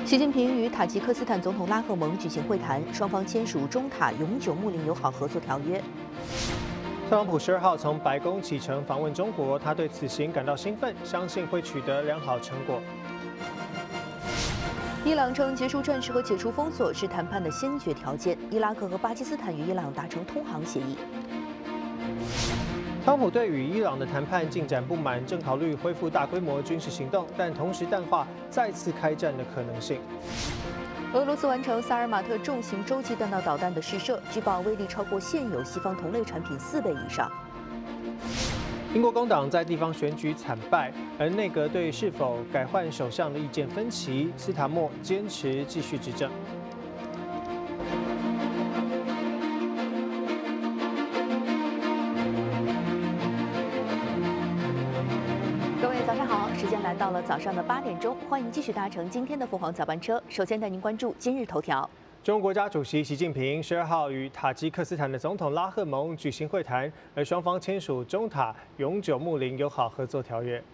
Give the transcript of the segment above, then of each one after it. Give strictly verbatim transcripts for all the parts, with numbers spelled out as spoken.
习近平与塔吉克斯坦总统拉赫蒙举行会谈，双方签署中塔永久睦邻友好合作条约。 特朗普十二号从白宫启程访问中国，他对此行感到兴奋，相信会取得良好成果。 伊朗称结束战事和解除封锁是谈判的先决条件。伊拉克和巴基斯坦与伊朗达成通航协议。 特朗普对与伊朗的谈判进展不满，正考虑恢复大规模军事行动，但同时淡化再次开战的可能性。 俄罗斯完成萨尔马特重型洲际弹道导弹的试射，据报威力超过现有西方同类产品四倍以上。 英国工党在地方选举惨败，而内阁对是否改换首相的意见分歧，斯塔默坚持继续执政。 各位早上好，时间来到了早上的八点钟，欢迎继续搭乘今天的凤凰早班车。首先带您关注今日头条。 中国国家主席习近平十二号与塔吉克斯坦的总统拉赫蒙举行会谈，而双方签署中塔永久睦邻友好合作条约。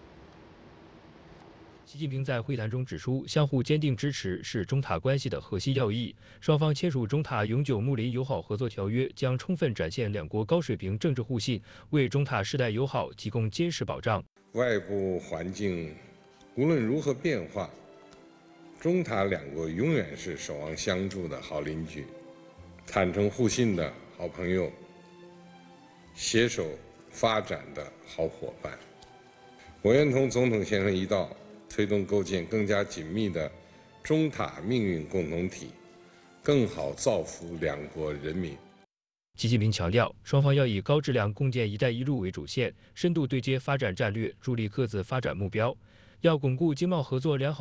习近平在会谈中指出，相互坚定支持是中塔关系的核心要义。双方签署中塔永久睦邻友好合作条约，将充分展现两国高水平政治互信，为中塔世代友好提供坚实保障。 外部环境无论如何变化，中塔两国永远是守望相助的好邻居，坦诚互信的好朋友，携手发展的好伙伴。我愿同总统先生一道，推动构建更加紧密的中塔命运共同体，更好造福两国人民。 习近平强调，双方要以高质量共建“一带一路”为主线，深度对接发展战略，助力各自发展目标，要巩固经贸合作良好